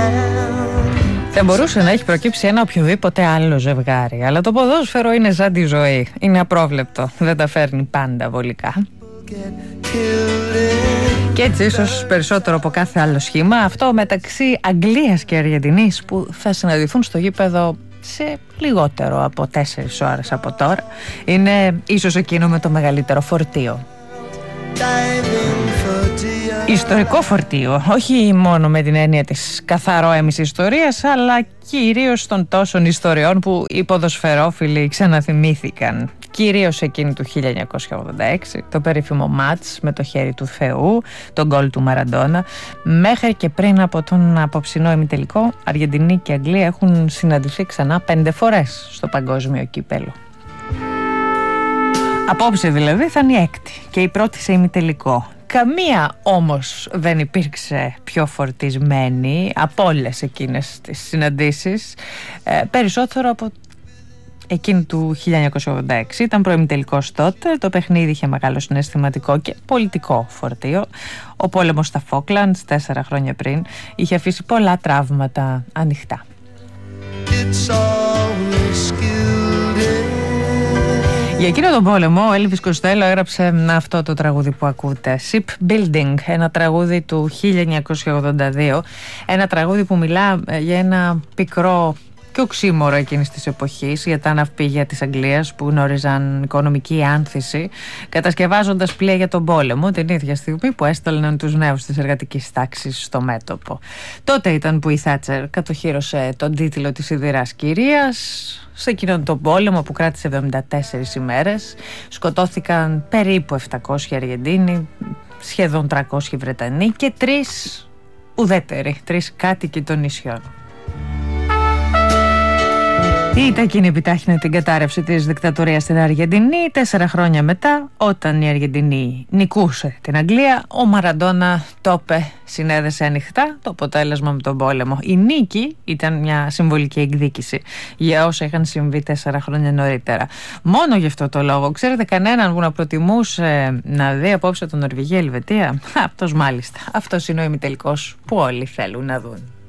Θα μπορούσε να έχει προκύψει ένα οποιοδήποτε άλλο ζευγάρι, αλλά το ποδόσφαιρο είναι σαν τη ζωή. Είναι απρόβλεπτο, δεν τα φέρνει πάντα βολικά. Και έτσι ίσως περισσότερο από κάθε άλλο σχήμα αυτό μεταξύ Αγγλίας και Αργεντινής, που θα συναντηθούν στο γήπεδο σε λιγότερο από 4 ώρες από τώρα, είναι ίσως εκείνο με το μεγαλύτερο φορτίο. Ιστορικό φορτίο, όχι μόνο με την έννοια της καθαρόαιμης ιστορίας, αλλά κυρίως των τόσων ιστοριών που οι ποδοσφαιρόφιλοι ξαναθυμήθηκαν. Κυρίως εκείνη του 1986, το περίφημο μάτς με το χέρι του Θεού, τον γκολ του Μαραντόνα. Μέχρι και πριν από τον απόψινό ημιτελικό, Αργεντινή και Αγγλία έχουν συναντηθεί ξανά 5 φορές στο παγκόσμιο κύπελλο. Απόψε δηλαδή θα είναι η έκτη και η πρώτη σε ημιτελικό. Καμία όμως δεν υπήρξε πιο φορτισμένη από όλες εκείνες τις συναντήσεις, περισσότερο από εκείνη του 1986. Ήταν προημιτελικός τότε, το παιχνίδι είχε μεγάλο συναισθηματικό και πολιτικό φορτίο. Ο πόλεμος στα Φόκλαντς 4 χρόνια πριν είχε αφήσει πολλά τραύματα ανοιχτά. Για εκείνο τον πόλεμο ο Έλβις Κοστέλο έγραψε αυτό το τραγούδι που ακούτε, Shipbuilding, ένα τραγούδι του 1982, ένα τραγούδι που μιλά για ένα πικρό και οξύμορο εκείνης της εποχής, για τα ναυπηγεία της Αγγλίας που γνώριζαν οικονομική άνθηση, κατασκευάζοντας πλοία για τον πόλεμο την ίδια στιγμή που έστελναν τους νέους της εργατικής τάξης στο μέτωπο. Τότε ήταν που η Θάτσερ κατοχύρωσε τον τίτλο της σιδηράς κυρίας. Σε εκείνον τον πόλεμο που κράτησε 74 ημέρες σκοτώθηκαν περίπου 700 Αργεντίνοι, σχεδόν 300 Βρετανοί και 3 ουδέτεροι, 3 κάτοικοι των νησιών. Η ήττα εκείνη επιτάχυνε την κατάρρευση της δικτατορίας στην Αργεντινή. 4 χρόνια μετά, όταν η Αργεντινή νικούσε την Αγγλία, ο Μαραντόνα το είπε, συνέδεσε ανοιχτά το αποτέλεσμα με τον πόλεμο. Η νίκη ήταν μια συμβολική εκδίκηση για όσα είχαν συμβεί 4 χρόνια νωρίτερα. Μόνο γι' αυτό το λόγο, ξέρετε κανέναν που να προτιμούσε να δει απόψε τον Νορβηγία-Ελβετία? Αυτός μάλιστα. Αυτός είναι ο ημιτελικός που όλοι θέλουν να δουν.